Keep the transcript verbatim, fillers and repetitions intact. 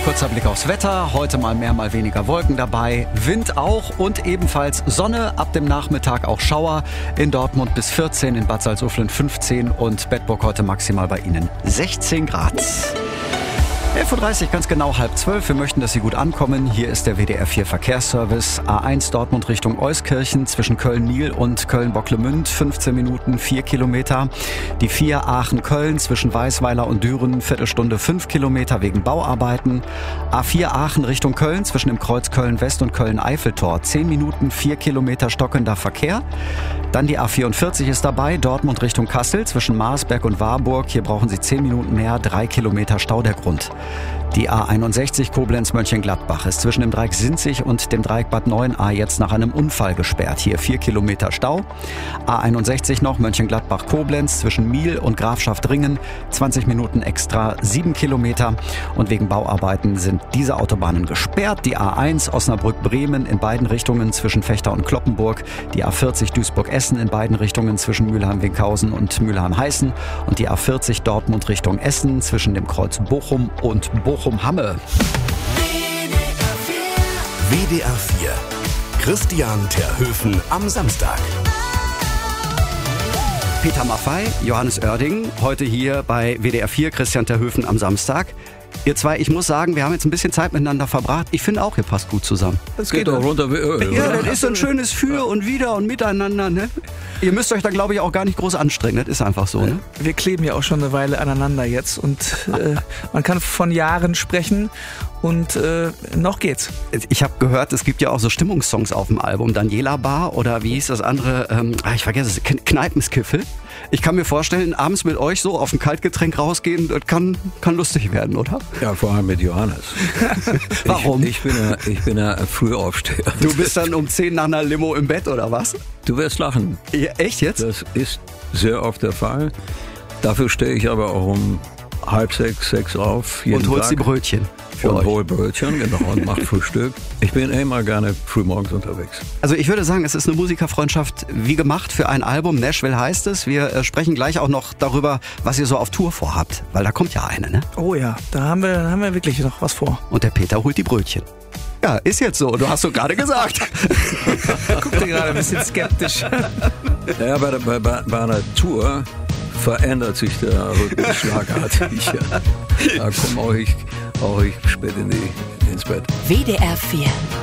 Kurzer Blick aufs Wetter. Heute mal mehr, mal weniger Wolken dabei. Wind auch und ebenfalls Sonne. Ab dem Nachmittag auch Schauer. In Dortmund bis vierzehn, in Bad Salzuflen fünfzehn und Bedburg heute maximal bei Ihnen sechzehn Grad. elf Uhr dreißig, ganz genau halb zwölf. Wir möchten, dass Sie gut ankommen. Hier ist der W D R vier Verkehrsservice. A eins Dortmund Richtung Euskirchen zwischen Köln-Nil und Köln-Bocklemünd. fünfzehn Minuten, vier Kilometer. Die vier Aachen-Köln zwischen Weißweiler und Düren. Viertelstunde, fünf Kilometer wegen Bauarbeiten. A vier Aachen Richtung Köln zwischen dem Kreuz Köln-West und Köln-Eiffeltor. zehn Minuten, vier Kilometer stockender Verkehr. Dann die A vierundvierzig ist dabei. Dortmund Richtung Kassel zwischen Marsberg und Warburg. Hier brauchen Sie zehn Minuten mehr. drei Kilometer Stau der Grund. Die A einundsechzig Koblenz-Mönchengladbach ist zwischen dem Dreieck Sinzig und dem Dreieck Bad Neuenahr jetzt nach einem Unfall gesperrt. Hier vier Kilometer Stau. A einundsechzig noch Mönchengladbach-Koblenz zwischen Miel und Grafschaft-Ringen. zwanzig Minuten extra, sieben Kilometer. Und wegen Bauarbeiten sind diese Autobahnen gesperrt. Die A eins Osnabrück-Bremen in beiden Richtungen zwischen Vechta und Cloppenburg. Die A vierzig Duisburg-Essen in beiden Richtungen zwischen Mülheim-Winkhausen und Mülheim-Heißen. Und die A vierzig Dortmund Richtung Essen zwischen dem Kreuz Bochum und Bochum-Hamme. W D R vier. Christian Terhöfen am Samstag. Peter Maffay, Johannes Oerding, heute hier bei W D R vier, Christian Terhöfen am Samstag. Ihr zwei, ich muss sagen, wir haben jetzt ein bisschen Zeit miteinander verbracht. Ich finde auch, ihr passt gut zusammen. Das geht doch runter wie Öl. Ja, oder? das ist so ein schönes Für und Wider und Miteinander. Ne? Ihr müsst euch da, glaube ich, auch gar nicht groß anstrengen. Das ist einfach so. Ne? Wir kleben ja auch schon eine Weile aneinander jetzt und äh, man kann von Jahren sprechen und äh, noch geht's. Ich habe gehört, es gibt ja auch so Stimmungssongs auf dem Album. Daniela Bar oder wie hieß das andere? Ähm, ich vergesse es. Kneipenskiffel. Ich kann mir vorstellen, abends mit euch so auf ein Kaltgetränk rausgehen, das kann, kann lustig werden, oder? Ja, vor allem mit Johannes. Warum? Ich, ich bin ja, ich bin ja Frühaufsteher. Du bist dann um zehn nach einer Limo im Bett, oder was? Du wirst lachen. Ja, echt jetzt? Das ist sehr oft der Fall. Dafür stehe ich aber auch um halb sechs, sechs auf. Jeden Und holst Tag. die Brötchen. Für und euch. hol Brötchen, genau, und macht Frühstück. Ich bin immer gerne frühmorgens unterwegs. Also ich würde sagen, es ist eine Musikerfreundschaft wie gemacht für ein Album. Nashville heißt es. Wir äh, sprechen gleich auch noch darüber, was ihr so auf Tour vorhabt. Weil da kommt ja eine, ne? Oh ja, da haben wir, da haben wir wirklich noch was vor. Und der Peter holt die Brötchen. Ja, ist jetzt so. Du hast so gerade gesagt. Guck dir gerade ein bisschen skeptisch. Ja, bei, bei, bei, bei einer Tour verändert sich der Rhythmus schlagartig. Da komme auch ich, auch ich spät in die, ins Bett. W D R vier